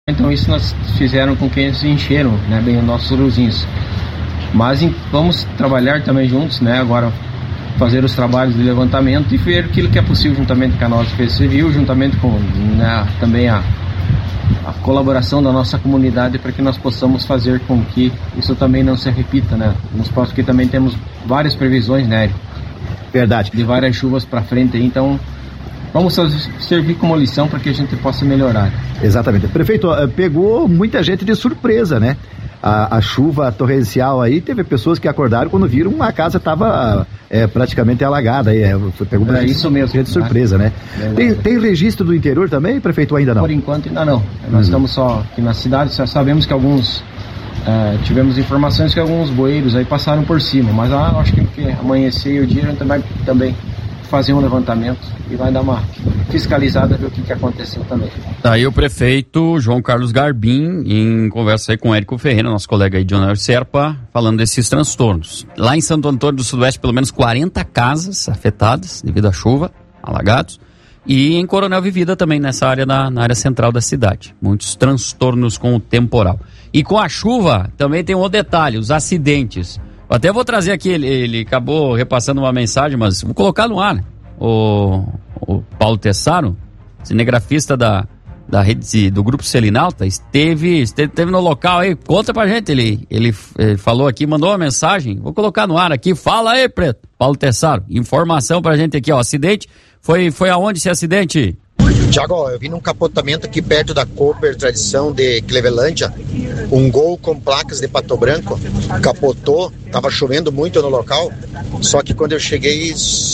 Então isso nós fizeram com que eles encheram, né, bem os nossos luzinhos. Mas vamos trabalhar também juntos, né, agora fazer os trabalhos de levantamento e ver aquilo que é possível juntamente com a nossa Defesa Civil, juntamente com, né, também a colaboração da nossa comunidade, para que nós possamos fazer com que isso também não se repita, né, nos próximos, porque também temos várias previsões, né, verdade, de várias chuvas para frente, então vamos servir como lição para que a gente possa melhorar. Exatamente. Prefeito, pegou muita gente de surpresa, né? A chuva torrencial aí, teve pessoas que acordaram quando viram uma casa estava praticamente alagada. Pegou isso mesmo. Gente de surpresa, né? Tem registro do interior também, prefeito, ainda não? Por enquanto ainda não. Nós estamos só aqui na cidade, já sabemos que alguns... tivemos informações que alguns bueiros aí passaram por cima, mas acho que amanhecer o dia a gente vai também fazer um levantamento e vai dar uma fiscalizada, ver o que aconteceu também. Tá aí o prefeito João Carlos Garbim em conversa aí com o Érico Ferreira, nosso colega aí de Honor Serpa, falando desses transtornos. Lá em Santo Antônio do Sudoeste, pelo menos 40 casas afetadas devido à chuva, alagados, e em Coronel Vivida também, nessa área, na área central da cidade. Muitos transtornos com o temporal. E com a chuva, também tem um outro detalhe, os acidentes. Eu até vou trazer aqui, ele acabou repassando uma mensagem, mas vou colocar no ar. O Paulo Tessaro, cinegrafista da rede do Grupo Selinalta, esteve no local aí. Conta pra gente, ele falou aqui, mandou uma mensagem, vou colocar no ar aqui. Fala aí, Preto. Paulo Tessaro, informação pra gente aqui, ó. Acidente, foi aonde esse acidente? Tiago, eu vi num capotamento aqui perto da Cooper Tradição de Clevelândia, um Gol com placas de Pato Branco, capotou, tava chovendo muito no local, só que quando eu cheguei,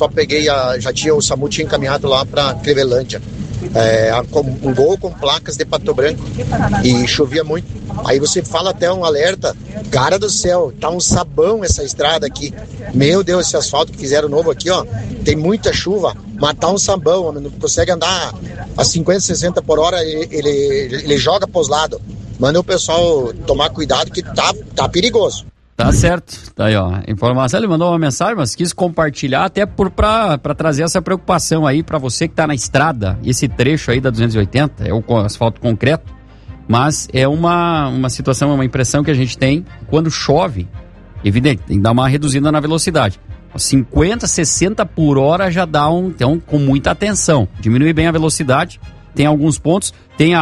o SAMU tinha encaminhado lá pra Clevelândia. Um Gol com placas de Pato Branco e chovia muito. Aí você fala até um alerta, cara do céu, tá um sabão essa estrada aqui. Meu Deus, esse asfalto que fizeram novo aqui, ó, tem muita chuva, mas tá um sabão, não consegue andar a 50, 60 por hora, ele joga pros lados. Manda o pessoal tomar cuidado que tá perigoso. Tá certo, tá aí, ó, informação. Ele mandou uma mensagem, mas quis compartilhar até pra trazer essa preocupação aí pra você que tá na estrada. Esse trecho aí da 280 é o asfalto concreto, mas é uma situação, uma impressão que a gente tem quando chove. Evidente, tem que dar uma reduzida na velocidade. 50, 60 por hora já dá então, com muita atenção. Diminui bem a velocidade, tem alguns pontos, tem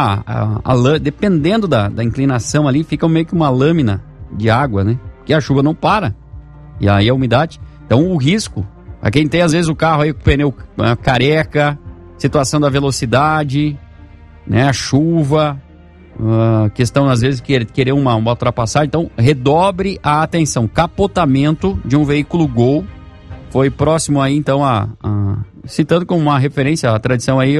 dependendo da inclinação ali, fica meio que uma lâmina de água, né? Que a chuva não para, e aí a umidade, então o risco, a quem tem às vezes o carro aí com o pneu careca, situação da velocidade, né, a chuva, questão às vezes querer uma ultrapassagem, então redobre a atenção. Capotamento de um veículo Gol, foi próximo aí então citando como uma referência a tradição aí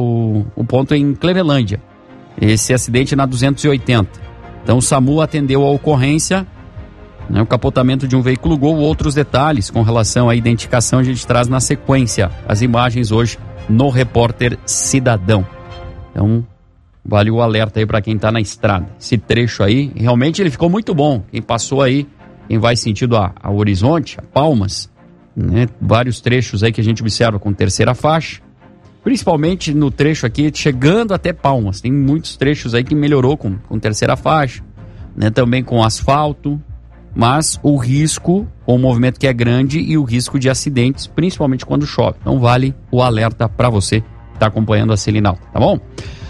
o ponto em Clevelândia, esse acidente na 280, então o SAMU atendeu a ocorrência, né, o capotamento de um veículo Gol. Outros detalhes com relação à identificação a gente traz na sequência, as imagens hoje no Repórter Cidadão. Então vale o alerta aí para quem tá na estrada. Esse trecho aí, realmente ele ficou muito bom. Quem passou aí, quem vai sentido a Horizonte, a Palmas, né, vários trechos aí que a gente observa com terceira faixa, principalmente no trecho aqui chegando até Palmas. Tem muitos trechos aí que melhorou com terceira faixa, né, também com asfalto. Mas o risco, com o movimento que é grande, e o risco de acidentes, principalmente quando chove. Então vale o alerta para você que está acompanhando a Selinalta, tá bom?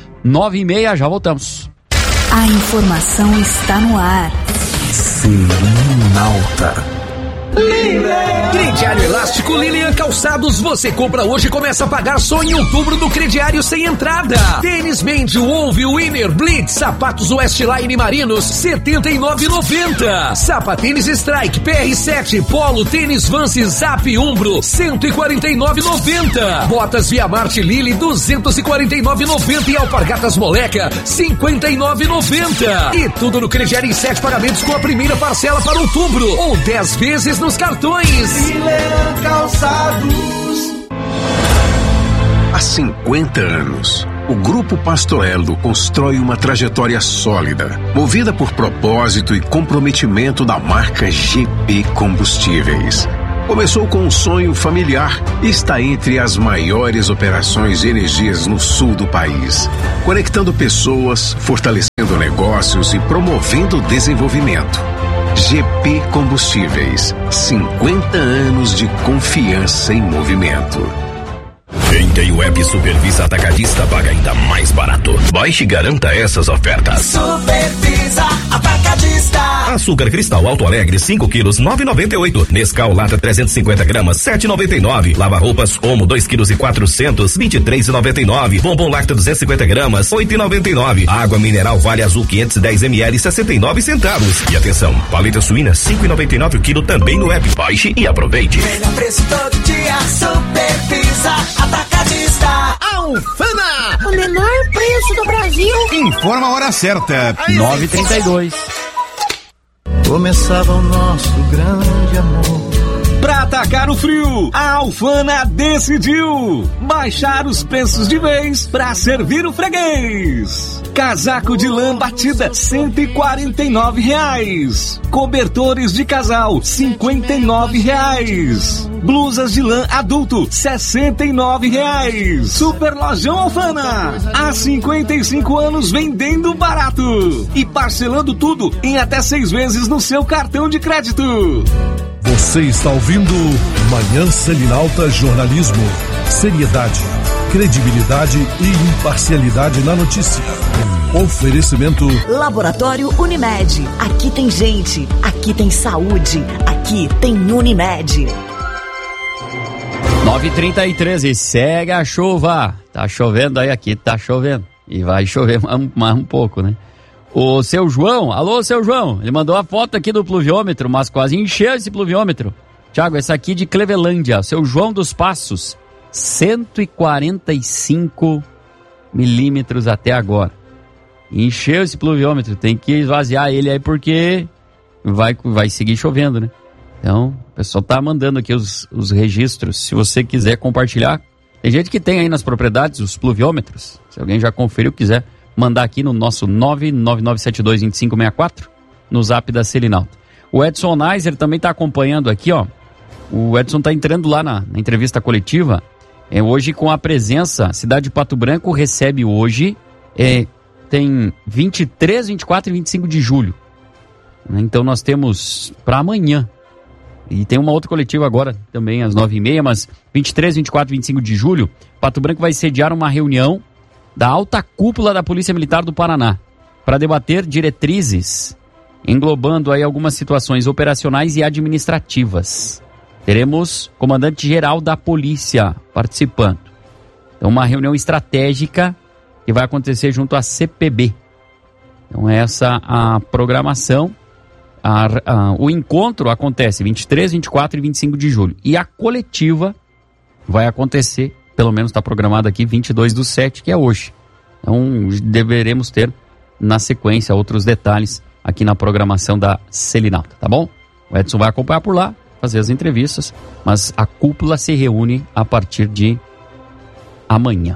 9h30, já voltamos. A informação está no ar. Selinalta. Crediário Elástico Lilian Calçados, você compra hoje e começa a pagar só em outubro do crediário sem entrada. Tênis Mendy, Wolf, Winner, Blitz, sapatos Westline Marinos, R$79,90. Sapatênis Strike, PR7, Polo, tênis Vance, Zap, Umbro, R$149,90. Botas Via Marte Lili, R$249,90 e Alpargatas Moleca, R$59,90. E tudo no crediário em 7 pagamentos com a primeira parcela para outubro, ou 10 vezes nos cartões. Lilian Calçados. Há 50 anos, o Grupo Pastoello constrói uma trajetória sólida, movida por propósito e comprometimento da marca GP Combustíveis. Começou com um sonho familiar e está entre as maiores operações de energias no sul do país, conectando pessoas, fortalecendo negócios e promovendo o desenvolvimento. GP Combustíveis, 50 anos de confiança em movimento. Quem tem o app Supervisa Atacadista paga ainda mais barato. Baixe e garanta essas ofertas. Supervisa Atacadista. Açúcar cristal Alto Alegre 5 quilos 9,98. Nescau lata 350 gramas 7,99. Lava roupas Omo 2 quilos e 400 23,99. Bombom Lacta 250 gramas 8,99. Água mineral Vale Azul 510 ml 69 centavos. E atenção, paleta suína 5,99 o quilo também no app. Baixe e aproveite. Melhor preço todo dia. Supervisa Atacadista. Alfama, o menor preço do Brasil. Informa a hora certa. 9h32. Começava o nosso grande amor. Pra atacar o frio, a Alfana decidiu baixar os preços de vez pra servir o freguês. Casaco de lã batida, R$149. Cobertores de casal, R$59. Blusas de lã adulto, R$69. Super Lojão Alfana, há 55 anos vendendo barato e parcelando tudo em até 6 vezes no seu cartão de crédito. Você está ouvindo Manhã Selinalta Jornalismo. Seriedade, credibilidade e imparcialidade na notícia. Oferecimento Laboratório Unimed. Aqui tem gente, aqui tem saúde, aqui tem Unimed. 9h33 e segue a chuva. Tá chovendo aí, aqui tá chovendo. E vai chover mais um pouco, né? O seu João, alô, seu João, ele mandou a foto aqui do pluviômetro, mas quase encheu esse pluviômetro. Tiago, essa aqui de Clevelândia, seu João dos Passos, 145 milímetros até agora. Encheu esse pluviômetro, tem que esvaziar ele aí porque vai seguir chovendo, né? Então, o pessoal tá mandando aqui os registros, se você quiser compartilhar. Tem gente que tem aí nas propriedades os pluviômetros, se alguém já conferiu, quiser mandar aqui no nosso 999722564, no zap da Selinalta. O Edson Neiser também está acompanhando aqui, ó. O Edson está entrando lá na entrevista coletiva. Hoje com a presença, cidade de Pato Branco recebe hoje, tem 23, 24 e 25 de julho. Então nós temos para amanhã. E tem uma outra coletiva agora, também às 9h30, mas 23, 24 e 25 de julho, Pato Branco vai sediar uma reunião da alta cúpula da Polícia Militar do Paraná, para debater diretrizes, englobando aí algumas situações operacionais e administrativas. Teremos comandante-geral da polícia participando. Então, uma reunião estratégica que vai acontecer junto à CPB. Então, essa a programação. O encontro acontece 23, 24 e 25 de julho. E a coletiva vai acontecer, pelo menos está programado aqui, 22/7, que é hoje. Então, deveremos ter, na sequência, outros detalhes aqui na programação da Selinalta, tá bom? O Edson vai acompanhar por lá, fazer as entrevistas, mas a cúpula se reúne a partir de amanhã.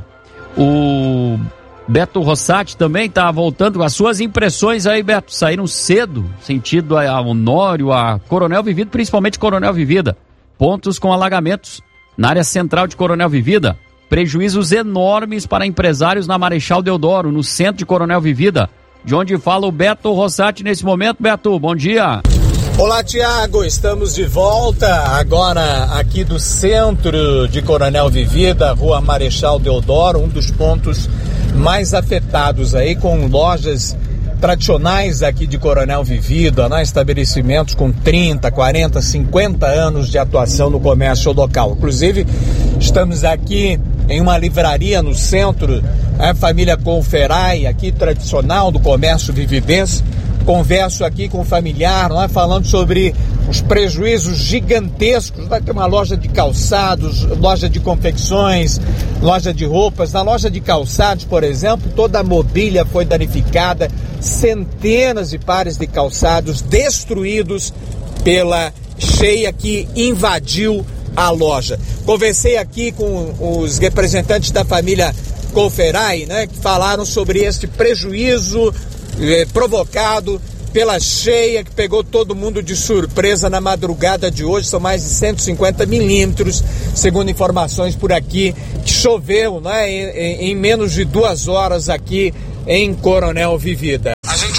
O Beto Rossati também está voltando com as suas impressões aí, Beto. Saíram cedo, sentido a Honório, a Coronel Vivida, principalmente Coronel Vivida. Pontos com alagamentos na área central de Coronel Vivida. Prejuízos enormes para empresários na Marechal Deodoro, no centro de Coronel Vivida. De onde fala o Beto Rossati nesse momento. Beto, bom dia. Olá, Tiago, estamos de volta agora aqui do centro de Coronel Vivida, Rua Marechal Deodoro, um dos pontos mais afetados aí, com lojas tradicionais aqui de Coronel Vivida, né? Estabelecimentos com 30, 40, 50 anos de atuação no comércio local. Inclusive, estamos aqui em uma livraria no centro, a família Conferai, aqui tradicional do comércio vividense. Converso aqui com um familiar, não é? Falando sobre os prejuízos gigantescos. Vai ter uma loja de calçados, loja de confecções, loja de roupas. Na loja de calçados, por exemplo, toda a mobília foi danificada, centenas de pares de calçados destruídos pela cheia que invadiu a loja. Conversei aqui com os representantes da família Conferai, né, que falaram sobre este prejuízo provocado pela cheia que pegou todo mundo de surpresa na madrugada de hoje. São mais de 150 milímetros, segundo informações por aqui, que choveu, né, em menos de 2 horas aqui em Coronel Vivida.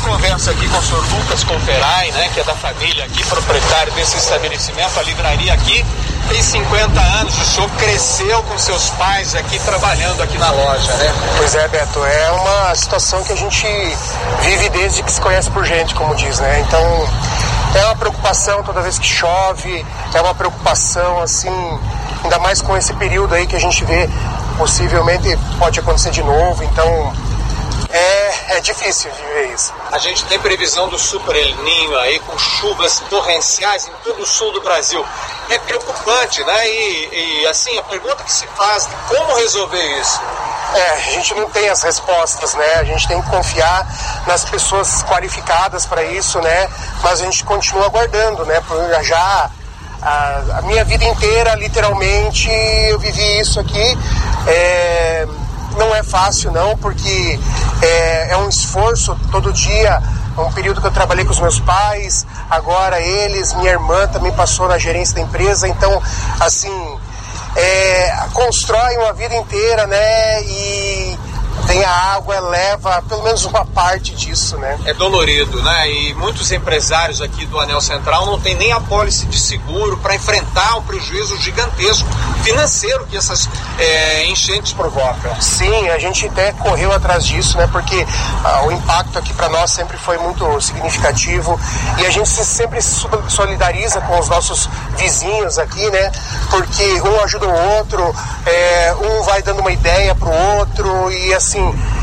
conversa aqui com o senhor Lucas Conferai, né, que é da família aqui, proprietário desse estabelecimento, a livraria aqui, tem 50 anos, o senhor cresceu com seus pais aqui, trabalhando aqui na loja, né? Pois é, Beto, é uma situação que a gente vive desde que se conhece por gente, como diz, né? Então, é uma preocupação toda vez que chove, é uma preocupação, assim, ainda mais com esse período aí que a gente vê, possivelmente pode acontecer de novo, então é difícil de ver isso. A gente tem previsão do Super El Niño aí, com chuvas torrenciais em todo o sul do Brasil. É preocupante, né? E assim, a pergunta que se faz, como resolver isso? A gente não tem as respostas, né? A gente tem que confiar nas pessoas qualificadas para isso, né? Mas a gente continua aguardando, né? Já a minha vida inteira, literalmente, eu vivi isso aqui. Não é fácil, não, porque é um esforço todo dia. Um período que eu trabalhei com os meus pais, agora eles, minha irmã também passou na gerência da empresa, então, assim, constrói uma vida inteira, né, e tem a água, leva pelo menos uma parte disso, né. É dolorido, né, e muitos empresários aqui do Anel Central não tem nem a pólice de seguro para enfrentar um prejuízo gigantesco financeiro que essas enchentes provocam. Sim, a gente até correu atrás disso, né, porque o impacto aqui para nós sempre foi muito significativo e a gente sempre se solidariza com os nossos vizinhos aqui, né, porque um ajuda o outro, um vai dando uma ideia pro outro e assim,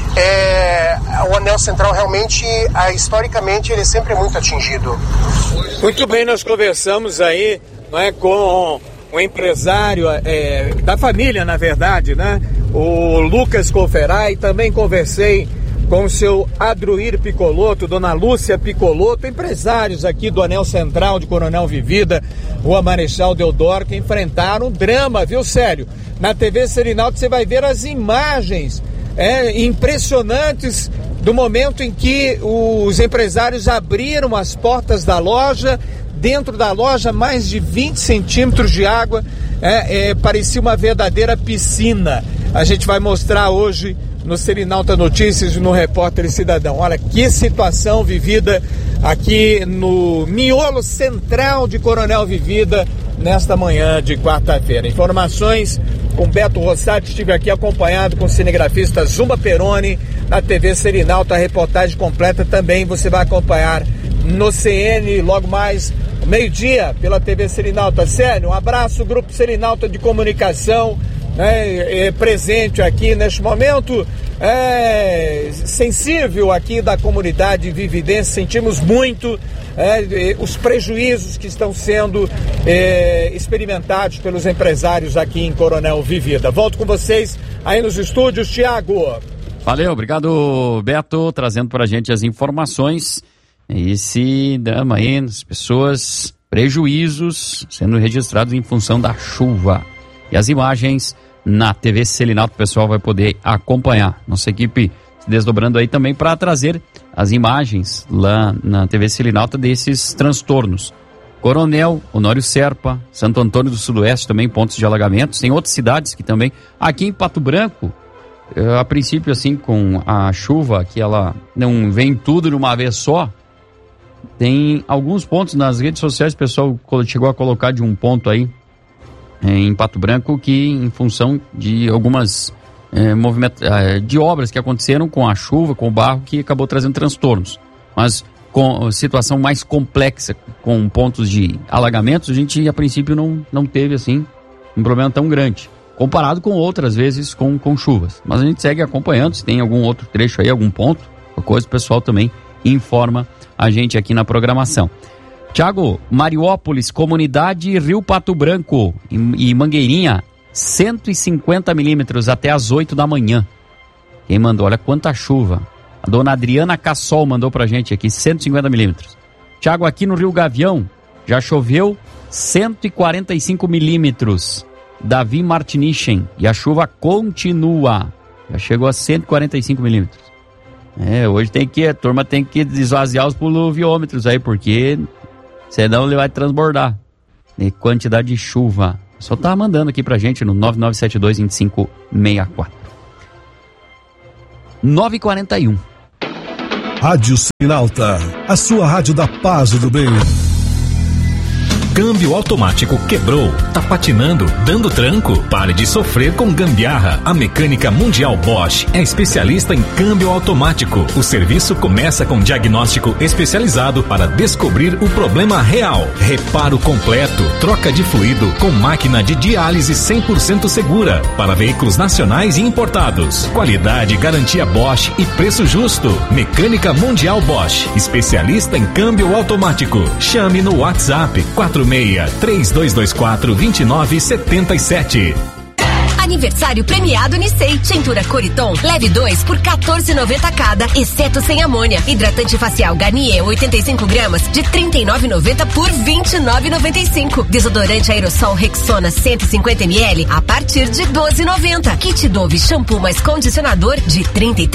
o Anel Central realmente, historicamente, ele é sempre muito atingido. Muito bem, nós conversamos aí, né, com um empresário da família, na verdade, né, o Lucas Conferai. Também conversei com o seu Adruir Picoloto, dona Lúcia Picoloto, empresários aqui do Anel Central de Coronel Vivida, Rua Marechal Deodoro, que enfrentaram um drama, viu, sério? Na TV Selinalta você vai ver as imagens impressionantes do momento em que os empresários abriram as portas da loja. Dentro da loja, mais de 20 centímetros de água, parecia uma verdadeira piscina. A gente vai mostrar hoje no Selinalta Notícias, no Repórter Cidadão. Olha que situação vivida aqui no miolo central de Coronel Vivida nesta manhã de quarta-feira. Informações com Beto Rossati, estive aqui acompanhado com o cinegrafista Zumba Peroni na TV Selinalta. A reportagem completa também você vai acompanhar no CN logo mais meio-dia pela TV Selinalta. Sério, um abraço, Grupo Selinalta de Comunicação, presente aqui neste momento sensível aqui da comunidade vividense. Sentimos muito os prejuízos que estão sendo experimentados pelos empresários aqui em Coronel Vivida. Volto com vocês aí nos estúdios, Tiago. Valeu, obrigado, Beto, trazendo pra gente as informações. Esse drama aí, as pessoas, prejuízos sendo registrados em função da chuva. E as imagens na TV Selinalta, o pessoal vai poder acompanhar. Nossa equipe se desdobrando aí também para trazer as imagens lá na TV Selinalta desses transtornos. Coronel, Honório Serpa, Santo Antônio do Sudoeste também, pontos de alagamentos. Tem outras cidades que também. Aqui em Pato Branco, a princípio assim, com a chuva, que ela não vem tudo de uma vez só, tem alguns pontos nas redes sociais, o pessoal chegou a colocar de um ponto aí em Pato Branco que em função de algumas de obras que aconteceram com a chuva, com o barro, que acabou trazendo transtornos. Mas com situação mais complexa, com pontos de alagamentos, a gente a princípio não teve assim um problema tão grande, comparado com outras vezes com chuvas. Mas a gente segue acompanhando, se tem algum outro trecho aí, algum ponto, coisa, o pessoal também informa a gente aqui na programação. Tiago, Mariópolis, Comunidade Rio Pato Branco e Mangueirinha, 150 milímetros até as 8 da manhã. Quem mandou? Olha quanta chuva. A dona Adriana Cassol mandou pra gente aqui, 150 milímetros. Tiago, aqui no Rio Gavião, já choveu 145 milímetros. Davi Martinichen, e a chuva continua. Já chegou a 145 milímetros. Hoje a turma tem que esvaziar os pluviômetros aí, porque senão ele vai transbordar. E quantidade de chuva. Só tá mandando aqui pra gente no 9972-2564. 9h41. Rádio Selinalta, a sua rádio da paz e do bem. Câmbio automático quebrou, tá patinando, dando tranco? Pare de sofrer com gambiarra. A Mecânica Mundial Bosch é especialista em câmbio automático. O serviço começa com diagnóstico especializado para descobrir o problema real. Reparo completo, troca de fluido com máquina de diálise 100% segura para veículos nacionais e importados. Qualidade, garantia Bosch e preço justo. Mecânica Mundial Bosch, especialista em câmbio automático. Chame no WhatsApp 46-3224-2977. Aniversário premiado Nissei. Tintura Coriton, leve 2 por R$14,90 cada, exceto sem amônia. Hidratante facial Garnier 85 gramas de R$39,90 por R$29,95. Desodorante aerossol Rexona 150 ml a partir de R$12,90. Kit Dove shampoo mais condicionador de R$33,90